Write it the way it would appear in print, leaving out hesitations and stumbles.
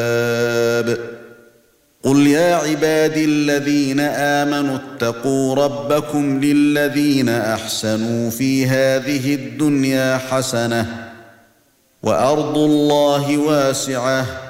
قل يا عبادي الذين آمنوا اتقوا ربكم للذين أحسنوا في هذه الدنيا حسنة وأرض الله واسعة